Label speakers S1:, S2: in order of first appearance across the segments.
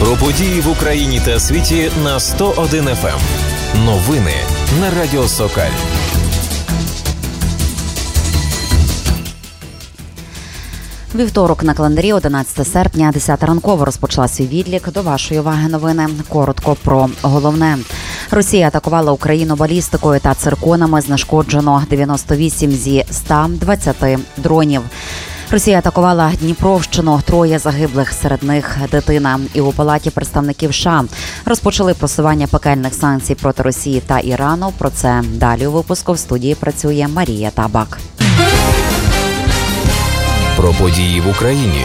S1: Про події в Україні та світі на 101 FM. Новини на Радіо Сокаль.
S2: Вівторок на календарі, 11 серпня, 10 ранково розпочала свій відлік. До вашої уваги новини. Коротко про головне. Росія атакувала Україну балістикою та цирконами. Знешкоджено 98 зі 120 дронів. Росія атакувала Дніпровщину, 3 загиблих, серед них дитина. І у Палаті представників США розпочали просування пекельних санкцій проти Росії та Ірану. Про це далі у випуску. В студії працює Марія Табак.
S1: Про події в Україні.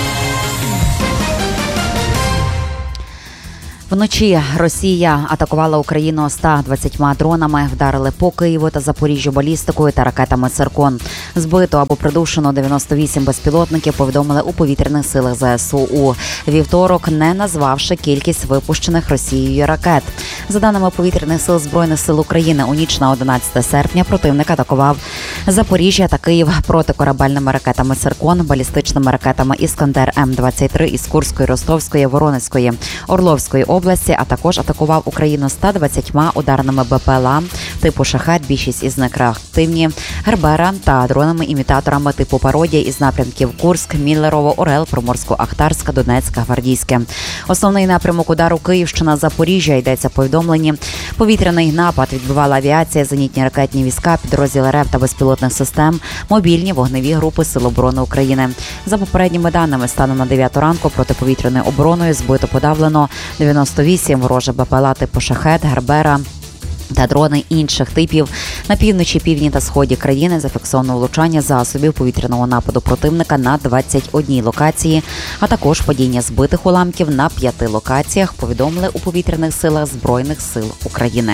S2: Вночі Росія атакувала Україну 120 дронами, вдарили по Києву та Запоріжжю балістикою та ракетами «Циркон». Збито або придушено 98 безпілотників, повідомили у повітряних силах ЗСУ у вівторок, не назвавши кількість випущених Росією ракет. За даними повітряних сил Збройних сил України, у ніч на 11 серпня противник атакував Запоріжжя та Київ протикорабельними ракетами «Циркон», балістичними ракетами «Іскандер М-23» із Курської, Ростовської, Воронезької, Орловської області, а також атакував Україну 120 ударними БПЛА типу «Шахед», більшість із них реактивні, «Гербера» та дронами-імітаторами типу «Пародія» із напрямків Курськ, Міллерово, Орел, Приморсько-Ахтарська, Донецька, Гвардійське. Основний напрямок удару Київщина, Запоріжжя, йдеться в повідомленні. Повітряний напад відбивала авіація, зенітні ракетні війська, підрозділи РЕБ та безпілотних систем, мобільні вогневі групи Сил оборони України. За попередніми даними, станом на 9 ранку протиповітряною обороною збито подавлено 98 ворожих БПЛА типу «Шахед», «Гербера» та дрони інших типів. На півночі, півдні та сході країни зафіксовано влучання засобів повітряного нападу противника на 21 локації, а також падіння збитих уламків на 5 локаціях, повідомили у повітряних силах Збройних сил України.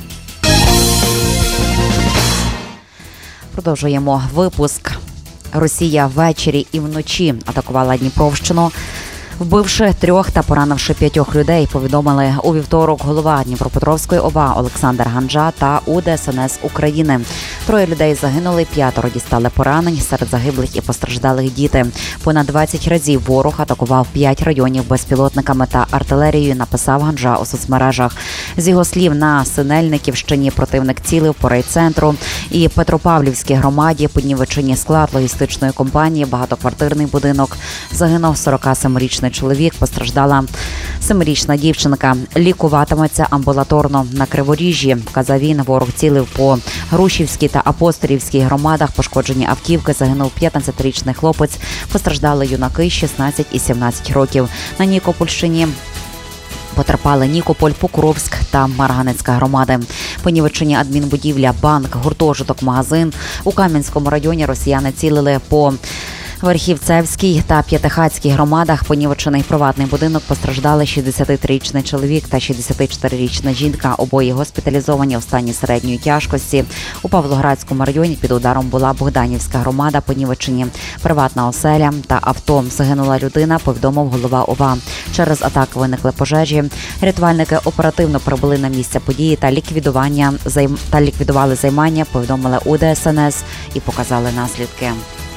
S2: Продовжуємо випуск. Росія ввечері і вночі атакувала Дніпровщину, вбивши 3 та поранивши 5 людей, повідомили у вівторок голова Дніпропетровської ОВА Олександр Ганджа та УДСНС України. 3 людей загинули, 5 дістали поранень, серед загиблих і постраждалих діти. Понад 20 разів ворог атакував 5 районів безпілотниками та артилерією, написав Ганджа у соцмережах. З його слів, на Синельниківщині противник цілив по райцентру і Петропавлівській громаді, Понівеччині склад логістичної компанії, багатоквартирний будинок. Загинув 47-річний чоловік, постраждала 7-річна дівчинка. Лікуватиметься амбулаторно. На Криворіжжі, вказав він, ворог цілив по Грушівській та Апостолівській громадах, пошкоджені автівки, загинув 15-річний хлопець, постраждали юнаки 16 і 17 років. На Нікопольщині потерпали Нікополь, Покровськ та Марганецька громади. Понівечені адмінбудівля, банк, гуртожиток, магазин. У Кам'янському районі росіяни цілили по Верхівцевській та П'ятихатській громадах. Понівечений приватний будинок, постраждали 63-річний чоловік та 64-річна жінка. Обоє госпіталізовані у стані середньої тяжкості. У Павлоградському районі під ударом була Богданівська громада, понівечені приватна оселя та авто. Загинула людина, повідомив голова ОВА. Через атаку виникли пожежі. Рятувальники оперативно прибули на місце події та ліквідували займання, повідомили УДСНС і показали наслідки.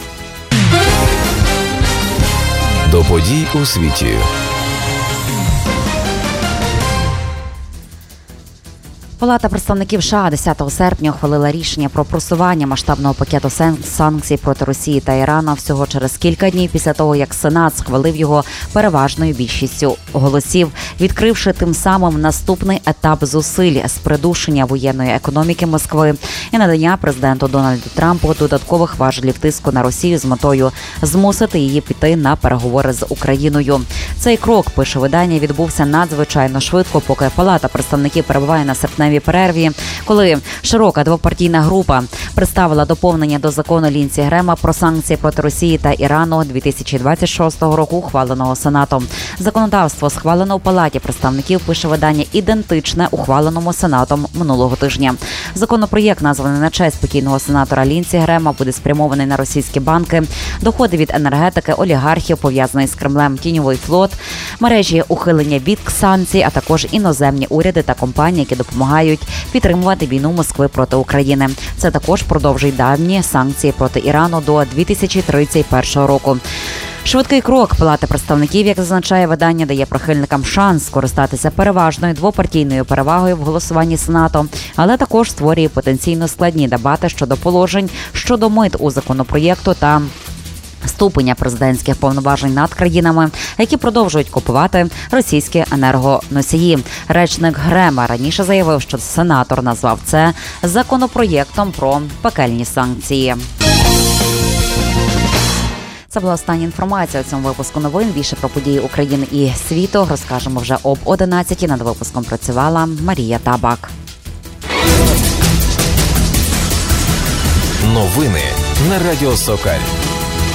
S1: До подій у світі.
S2: Палата представників США 10 серпня ухвалила рішення про просування масштабного пакету санкцій проти Росії та Ірану всього через кілька днів після того, як Сенат схвалив його переважною більшістю голосів, відкривши тим самим наступний етап зусиль з придушення воєнної економіки Москви і надання президенту Дональду Трампу додаткових важелів тиску на Росію з метою змусити її піти на переговори з Україною. Цей крок, пише видання, відбувся надзвичайно швидко, поки Палата представників перебуває на серпневій перерві, коли широка двопартійна група представила доповнення до закону Лінсі Грема про санкції проти Росії та Ірану 2026 року, ухваленого Сенатом. Законодавство, схвалено у Палаті представників, пише видання, ідентичне ухваленому Сенатом минулого тижня. Законопроєкт, названий на честь покійного сенатора Лінсі Грема, буде спрямований на російські банки, доходи від енергетики, олігархів, пов'язаний з Кремлем, тіньовий флот, мережі ухилення від санкцій, а також іноземні уряди та компанії, які допомагають підтримувати війну Москви проти України. Це також продовжить давні санкції проти Ірану до 2031 року. Швидкий крок Палати представників, як зазначає видання, дає прихильникам шанс скористатися переважною двопартійною перевагою в голосуванні Сенату, але також створює потенційно складні дебати щодо положень щодо мит у законопроєкту та ступеня президентських повноважень над країнами, які продовжують купувати російські енергоносії. Речник Грема раніше заявив, що сенатор назвав це законопроєктом про пекельні санкції. Це була остання інформація у цьому випуску новин. Більше про події України і світу розкажемо вже об 11-й. Над випуском працювала Марія Табак.
S1: Новини на Радіо Сокаль.